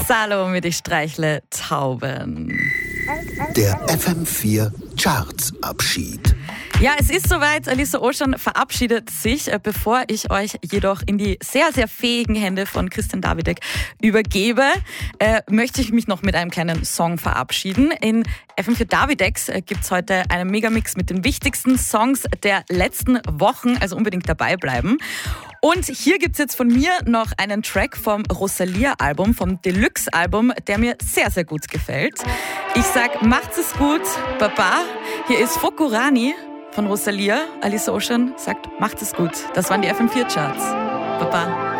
Salome, ich streichle Tauben. Der FM4 Charts-Abschied. Ja, es ist soweit. Alissa Ocean verabschiedet sich. Bevor ich euch jedoch in die sehr, sehr fähigen Hände von Christian Davidek übergebe, möchte ich mich noch mit einem kleinen Song verabschieden. In FM4 Davideks gibt's heute einen Megamix mit den wichtigsten Songs der letzten Wochen, also unbedingt dabei bleiben. Und hier gibt's jetzt von mir noch einen Track vom Rosalia-Album, vom Deluxe-Album, der mir sehr, sehr gut gefällt. Ich sag, macht's es gut, Baba. Hier ist Fokurani von Rosalia. Alissa Ocean sagt, macht es gut. Das waren die FM4 Charts. Baba.